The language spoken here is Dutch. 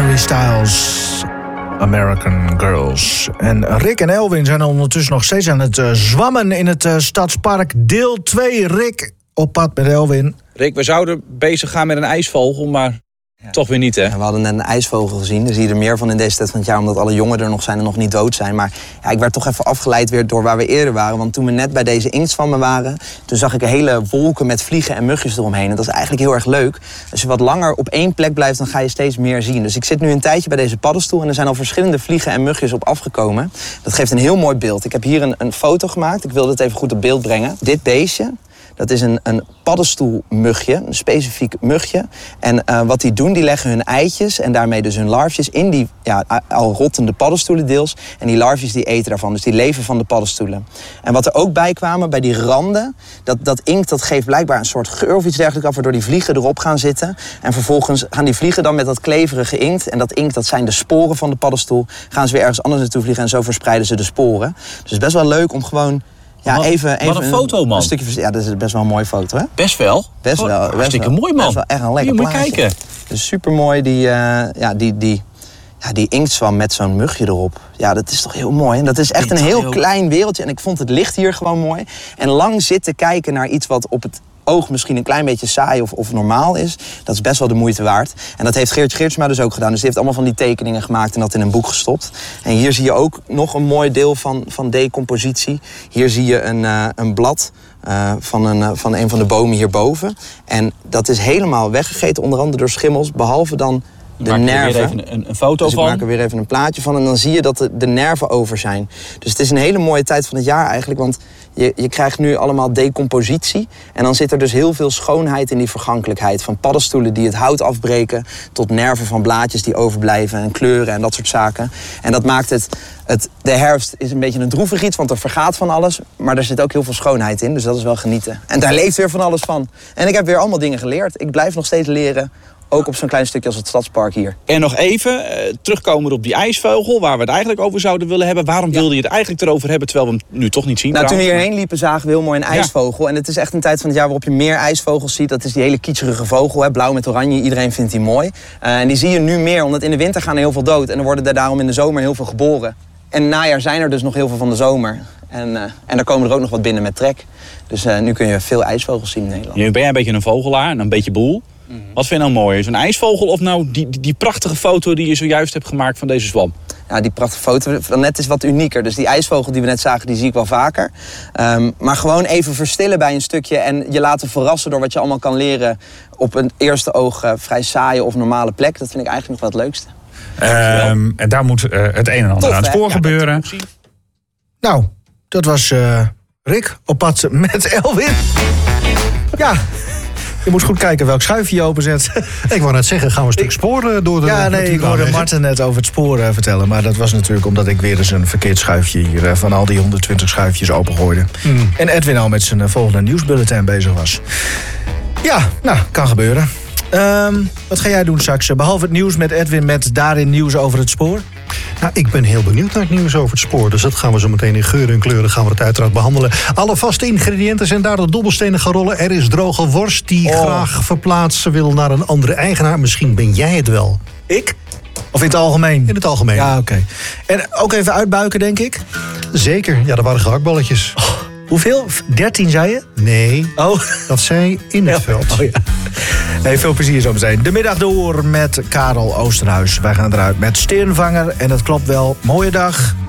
Harry Styles, American Girls. En Rick en Elwin zijn ondertussen nog steeds aan het zwammen in het Stadspark. Deel 2, Rick op pad met Elwin. Rick, we zouden bezig gaan met een ijsvogel, maar toch weer niet, hè? Ja, we hadden net een ijsvogel gezien. Daar zie je er meer van in deze tijd van het jaar, omdat alle jongen er nog zijn en nog niet dood zijn. Maar ja, ik werd toch even afgeleid weer door waar we eerder waren. Want toen we net bij deze inktzwammen waren, toen zag ik hele wolken met vliegen en mugjes eromheen. En dat is eigenlijk heel erg leuk. Als je wat langer op één plek blijft, dan ga je steeds meer zien. Dus ik zit nu een tijdje bij deze paddenstoel en er zijn al verschillende vliegen en mugjes op afgekomen. Dat geeft een heel mooi beeld. Ik heb hier een foto gemaakt. Ik wilde het even goed op beeld brengen. Dit beestje, dat is een paddenstoelmugje, een specifiek mugje. En wat die doen, die leggen hun eitjes en daarmee dus hun larfjes in die al rottende paddenstoelen deels. En die larfjes die eten daarvan, dus die leven van de paddenstoelen. En wat er ook bij kwamen, bij die randen, dat inkt dat geeft blijkbaar een soort geur of iets dergelijks af, waardoor die vliegen erop gaan zitten. En vervolgens gaan die vliegen dan met dat kleverige inkt, en dat inkt dat zijn de sporen van de paddenstoel, gaan ze weer ergens anders naartoe vliegen en zo verspreiden ze de sporen. Dus het is best wel leuk om gewoon... Ja, even wat een foto, man. Een stukje, ja, dat is best wel een mooie foto, hè? Best wel. Hartstikke mooi, man. Best wel echt een lekker plaatje. Moet je kijken. Dus supermooi die inktzwam met zo'n mugje erop. Ja, dat is toch heel mooi. En dat is echt een heel klein wereldje. En ik vond het licht hier gewoon mooi. En lang zitten kijken naar iets wat op het oog misschien een klein beetje saai of normaal is, dat is best wel de moeite waard. En dat heeft Geertje Geertsma dus ook gedaan. Dus die heeft allemaal van die tekeningen gemaakt en dat in een boek gestopt. En hier zie je ook nog een mooi deel van decompositie. Hier zie je een blad van een van de bomen hierboven. En dat is helemaal weggegeten, onder andere door schimmels, behalve dan de nerven. Weer even een foto dus van. Ik maak er weer even een plaatje van en dan zie je dat de nerven over zijn. Dus het is een hele mooie tijd van het jaar eigenlijk, want je krijgt nu allemaal decompositie. En dan zit er dus heel veel schoonheid in die vergankelijkheid. Van paddenstoelen die het hout afbreken, tot nerven van blaadjes die overblijven en kleuren en dat soort zaken. En dat maakt de herfst is een beetje een droevig iets, want er vergaat van alles. Maar er zit ook heel veel schoonheid in, dus dat is wel genieten. En daar leeft weer van alles van. En ik heb weer allemaal dingen geleerd. Ik blijf nog steeds leren. Ook op zo'n klein stukje als het Stadspark hier. En nog even, terugkomen op die ijsvogel, waar we het eigenlijk over zouden willen hebben. Waarom wilde je het eigenlijk erover hebben, terwijl we hem nu toch niet zien? Nou, toen we hierheen liepen, zagen we heel mooi een ijsvogel. En het is echt een tijd van het jaar waarop je meer ijsvogels ziet. Dat is die hele kiecherige vogel, hè, blauw met oranje. Iedereen vindt die mooi. En die zie je nu meer, omdat in de winter gaan er heel veel dood. En er worden er daarom in de zomer heel veel geboren. En najaar zijn er dus nog heel veel van de zomer. En daar komen er ook nog wat binnen met trek. Dus nu kun je veel ijsvogels zien in Nederland. Nu ben jij een beetje een vogelaar en een beetje boel. Wat vind je nou mooier? Zo'n ijsvogel of nou die prachtige foto die je zojuist hebt gemaakt van deze zwam? Ja, die prachtige foto van net is wat unieker. Dus die ijsvogel die we net zagen, die zie ik wel vaker. Maar gewoon even verstillen bij een stukje en je laten verrassen door wat je allemaal kan leren op een eerste oog vrij saaie of normale plek. Dat vind ik eigenlijk nog wel het leukste. En daar moet het een en ander aan het spoor gebeuren. Nou, dat was Rick op pad met Elwin. Ja. Je moet goed kijken welk schuifje je openzet. Ik wou net zeggen, gaan we een stuk sporen door de... Ja, nee, ik hoorde Marten net over het sporen vertellen. Maar dat was natuurlijk omdat ik weer eens een verkeerd schuifje hier van al die 120 schuifjes opengooide. En Edwin al met zijn volgende nieuwsbulletin bezig was. Ja, nou, kan gebeuren. Wat ga jij doen straks? Behalve het nieuws met Edwin, met daarin nieuws over het spoor? Nou, ik ben heel benieuwd naar het nieuws over het spoor. Dus dat gaan we zo meteen in geuren en kleuren gaan we het uiteraard behandelen. Alle vaste ingrediënten zijn daar de dobbelstenen gaan rollen. Er is droge worst die graag verplaatsen wil naar een andere eigenaar. Misschien ben jij het wel. Ik? Of in het algemeen? In het algemeen. Ja, oké. En ook even uitbuiken, denk ik? Zeker. Ja, er waren gehaktballetjes. Hoeveel? 13, zei je? Nee, dat zei in het veld. Oh, ja. Hey, veel plezier zo meteen. De middag door met Karel Oosterhuis. Wij gaan eruit met Steenvanger. En dat klopt wel. Mooie dag.